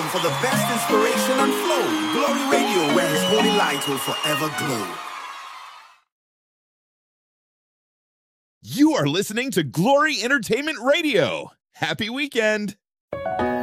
home for the best inspiration and flow. Glory Radio, where his holy light will forever glow. You are listening to Glory Entertainment Radio. Happy weekend.